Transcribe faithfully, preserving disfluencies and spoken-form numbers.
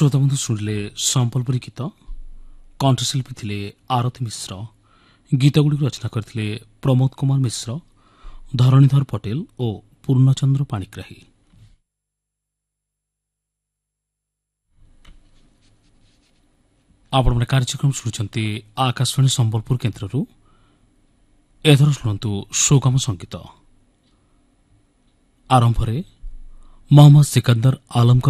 श्रोताबंधु शुणिले संबलपुरी गीत कंठशिल्पी थिले आरती मिश्र गीतगुड़ी रचना करथिले प्रमोद कुमार मिश्र धरणीधर पटेल और पूर्णचंद्र पाणिग्राही। आपण मैंने कार्यक्रम शुणुंट आकाशवाणी संबलपुर केन्द्र एथर शुणु सुगम संगीत आरंभ मोहम्मद सिकंदर आलम